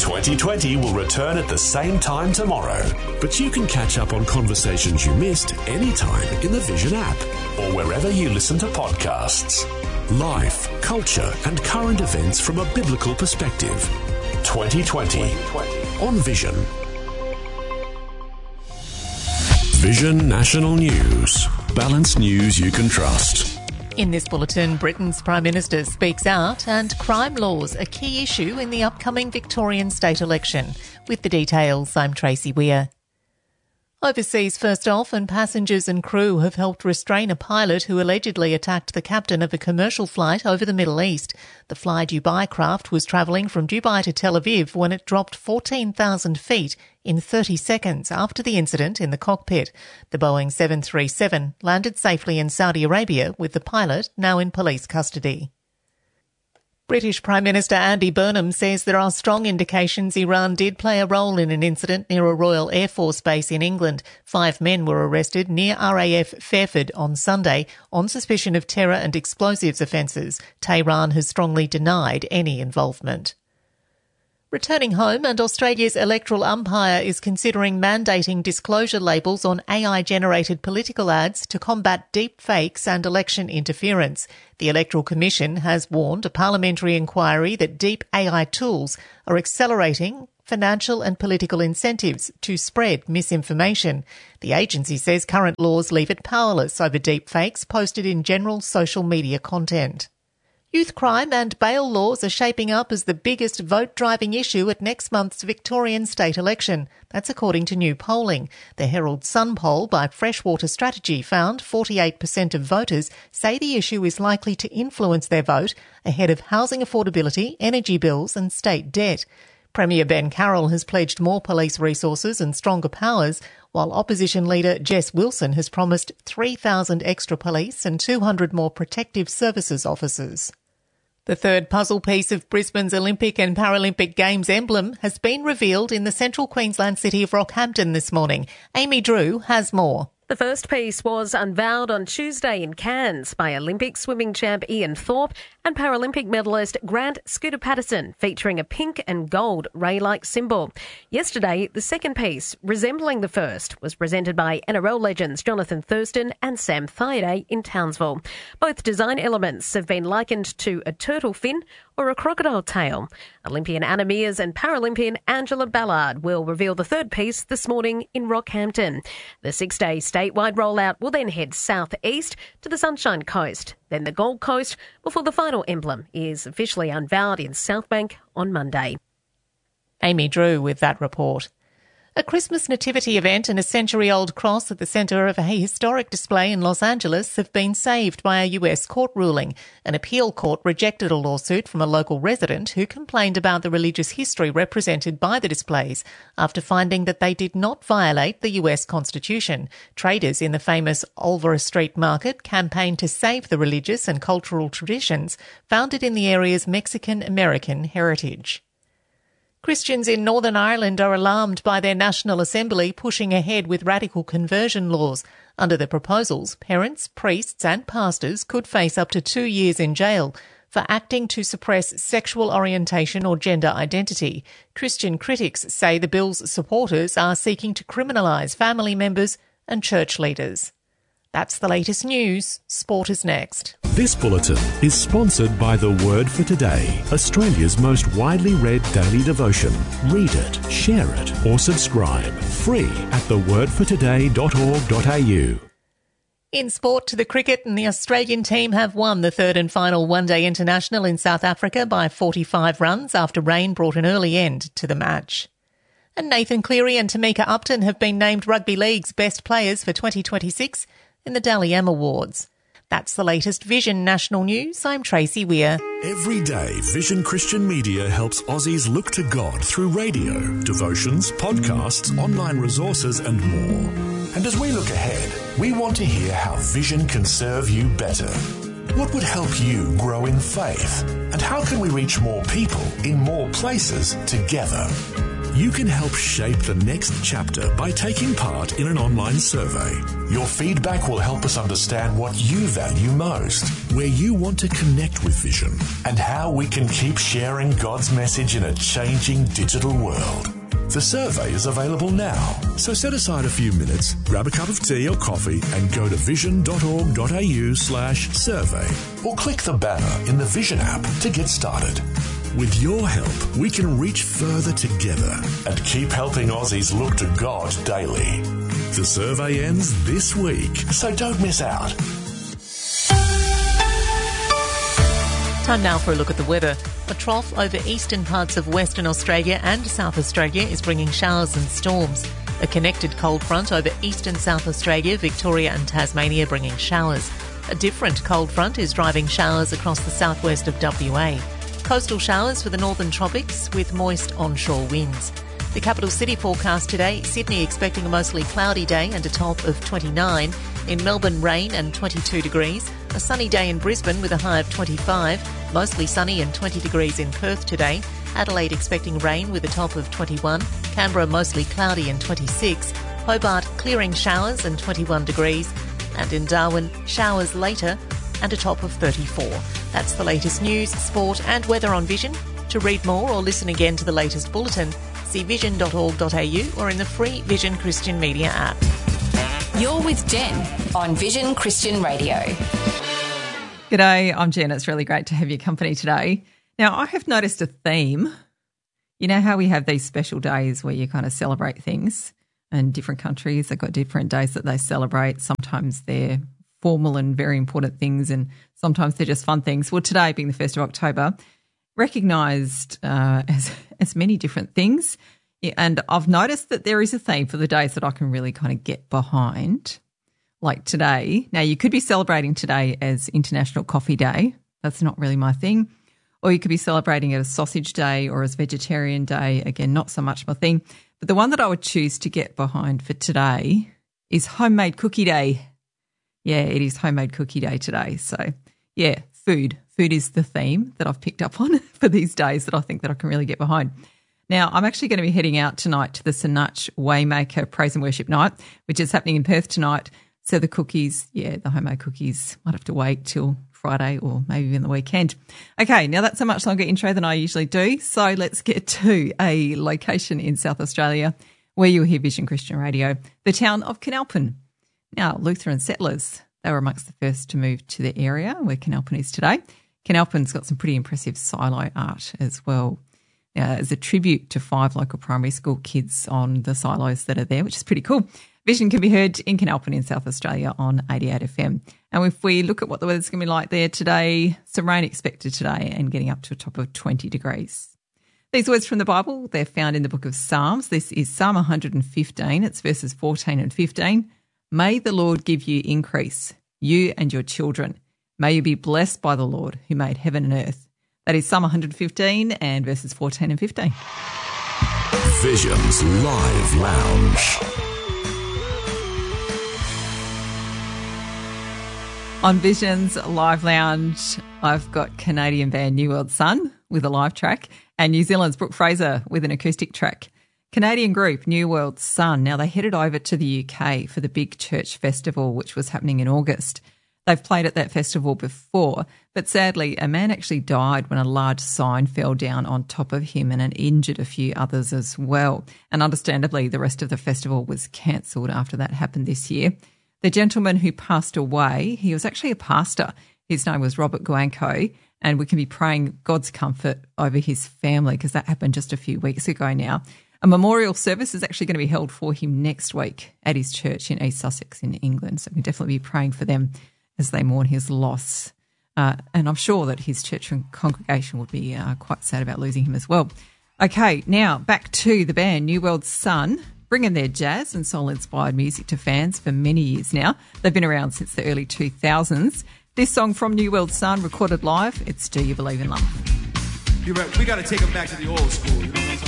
2020 will return at the same time tomorrow, but you can catch up on conversations you missed anytime in the Vision app or wherever you listen to podcasts. Life, culture and current events from a biblical perspective. 2020 on Vision. Vision National News. Balanced news you can trust. In this bulletin, Britain's Prime Minister speaks out and crime laws a key issue in the upcoming Victorian state election. With the details, I'm Tracy Weir. Overseas first off, and passengers and crew have helped restrain a pilot who allegedly attacked the captain of a commercial flight over the Middle East. The Fly Dubai craft was travelling from Dubai to Tel Aviv when it dropped 14,000 feet in 30 seconds after the incident in the cockpit. The Boeing 737 landed safely in Saudi Arabia, with the pilot now in police custody. British Prime Minister Andy Burnham says there are strong indications Iran did play a role in an incident near a Royal Air Force base in England. 5 men were arrested near RAF Fairford on Sunday on suspicion of terror and explosives offences. Tehran has strongly denied any involvement. Returning home, and Australia's electoral umpire is considering mandating disclosure labels on AI-generated political ads to combat deep fakes and election interference. The Electoral Commission has warned a parliamentary inquiry that deep AI tools are accelerating financial and political incentives to spread misinformation. The agency says current laws leave it powerless over deep fakes posted in general social media content. Youth crime and bail laws are shaping up as the biggest vote-driving issue at next month's Victorian state election. That's according to new polling. The Herald Sun poll by Freshwater Strategy found 48% of voters say the issue is likely to influence their vote ahead of housing affordability, energy bills and state debt. Premier Ben Carroll has pledged more police resources and stronger powers, while opposition leader Jess Wilson has promised 3,000 extra police and 200 more protective services officers. The third puzzle piece of Brisbane's Olympic and Paralympic Games emblem has been revealed in the central Queensland city of Rockhampton this morning. Amy Drew has more. The first piece was unveiled on Tuesday in Cairns by Olympic swimming champ Ian Thorpe and Paralympic medalist Grant Scooter Patterson, featuring a pink and gold ray-like symbol. Yesterday, the second piece, resembling the first, was presented by NRL legends Jonathan Thurston and Sam Thaiday in Townsville. Both design elements have been likened to a turtle fin or a crocodile tail. Olympian Anna Mears and Paralympian Angela Ballard will reveal the third piece this morning in Rockhampton. The 6-day statewide rollout will then head southeast to the Sunshine Coast, then the Gold Coast, before the final emblem is officially unveiled in Southbank on Monday. Amy Drew with that report. A Christmas nativity event and a century-old cross at the centre of a historic display in Los Angeles have been saved by a US court ruling. An appeal court rejected a lawsuit from a local resident who complained about the religious history represented by the displays after finding that they did not violate the US Constitution. Traders in the famous Olvera Street Market campaigned to save the religious and cultural traditions founded in the area's Mexican-American heritage. Christians in Northern Ireland are alarmed by their National Assembly pushing ahead with radical conversion laws. Under the proposals, parents, priests and pastors could face up to 2 years in jail for acting to suppress sexual orientation or gender identity. Christian critics say the bill's supporters are seeking to criminalise family members and church leaders. That's the latest news. Sport is next. This bulletin is sponsored by The Word for Today, Australia's most widely read daily devotion. Read it, share it, or subscribe. Free at thewordfortoday.org.au. In sport, to the cricket, and the Australian team have won the third and final one-day international in South Africa by 45 runs after rain brought an early end to the match. And Nathan Cleary and Tamika Upton have been named Rugby League's best players for 2026 in the Dally M Awards. That's the latest Vision National News. I'm Tracy Weir. Every day, Vision Christian Media helps Aussies look to God through radio, devotions, podcasts, online resources and more. And as we look ahead, we want to hear how Vision can serve you better. What would help you grow in faith? And how can we reach more people in more places together? you can help shape the next chapter by taking part in an online survey. Your feedback will help us understand what you value most, where you want to connect with Vision, and how we can keep sharing God's message in a changing digital world. The survey is available now, so set aside a few minutes, grab a cup of tea or coffee and go to vision.org.au/survey or click the banner in the Vision app to get started. With your help, we can reach further together and keep helping Aussies look to God daily. The survey ends this week, so don't miss out. Time now for a look at the weather. A trough over eastern parts of Western Australia and South Australia is bringing showers and storms. A connected cold front over eastern South Australia, Victoria and Tasmania bringing showers. A different cold front is driving showers across the southwest of WA. Coastal showers for the northern tropics with moist onshore winds. The capital city forecast today, Sydney expecting a mostly cloudy day and a top of 29. In Melbourne, rain and 22 degrees. A sunny day in Brisbane with a high of 25. Mostly sunny and 20 degrees in Perth today. Adelaide expecting rain with a top of 21. Canberra mostly cloudy and 26. Hobart clearing showers and 21 degrees. And in Darwin, showers later and a top of 34. That's the latest news, sport and weather on Vision. To read more or listen again to the latest bulletin, see vision.org.au or in the free Vision Christian Media app. You're with Jen on Vision Christian Radio. G'day, I'm Jen. It's really great to have your company today. Now, I have noticed a theme. You know how we have these special days where you kind of celebrate things, and different countries, they've got different days that they celebrate. Sometimes they're formal and very important things, and sometimes they're just fun things. Well, today being the 1st of October, recognised as many different things. And I've noticed that there is a theme for the days that I can really kind of get behind. Like today. Now, you could be celebrating today as International Coffee Day. That's not really my thing. Or you could be celebrating it as Sausage Day or as Vegetarian Day. Again, not so much my thing. But the one that I would choose to get behind for today is Homemade Cookie Day. Yeah, it is Homemade Cookie Day today. So, yeah, food. Food is the theme that I've picked up on for these days that I think that I can really get behind. Now, I'm actually going to be heading out tonight to the Sanuch Waymaker Praise and Worship Night, which is happening in Perth tonight. So the cookies, the homemade cookies, might have to wait till Friday or maybe even the weekend. Okay, now that's a much longer intro than I usually do. So let's get to a location in South Australia where you'll hear Vision Christian Radio, the town of Kinalpin. Now, Lutheran settlers, they were amongst the first to move to the area where Kinalpin is today. Kinalpin's got some pretty impressive silo art as well. As a tribute to 5 local primary school kids on the silos that are there, which is pretty cool. Vision can be heard in Kinalpin in South Australia on 88 FM. And if we look at what the weather's going to be like there today, some rain expected today and getting up to a top of 20 degrees. These words from the Bible, they're found in the book of Psalms. This is Psalm 115. It's verses 14 and 15. May the Lord give you increase, you and your children. May you be blessed by the Lord who made heaven and earth. That is Psalm 115 and verses 14 and 15. Vision's Live Lounge. On Vision's Live Lounge, I've got Canadian band New World Sun with a live track and New Zealand's Brooke Fraser with an acoustic track. Canadian group New World Sun, now they headed over to the UK for the Big Church Festival, which was happening in August. They've played at that festival before, but sadly a man actually died when a large sign fell down on top of him and it injured a few others as well. And understandably, the rest of the festival was cancelled after that happened this year. The gentleman who passed away, he was actually a pastor. His name was Robert Guanco, and we can be praying God's comfort over his family because that happened just a few weeks ago now. A memorial service is actually going to be held for him next week at his church in East Sussex in England, so we can definitely be praying for them as they mourn his loss. And I'm sure that his church and congregation would be quite sad about losing him as well. Okay, now back to the band New World Sun, bringing their jazz and soul-inspired music to fans for many years now. They've been around since the early 2000s. This song from New World Sun, recorded live, it's Do You Believe in Love? You're right. We got to take them back to the old school. You know?